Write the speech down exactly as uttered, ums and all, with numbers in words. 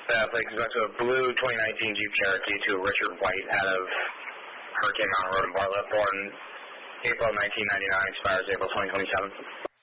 Uh, like to a blue twenty nineteen Jeep Cherokee to Richard White out of Hurricane Mountain Road in Bartlett, born April nineteen ninety-nine, expires April twenty twenty-seven.